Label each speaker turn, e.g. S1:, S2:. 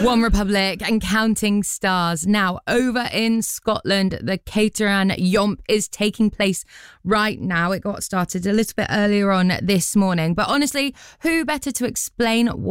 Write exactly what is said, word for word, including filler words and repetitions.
S1: One Republic and Counting Stars. Now, over in Scotland, the Cateran Yomp is taking place right now. It got started a little bit earlier on this morning. But honestly, who better to explain what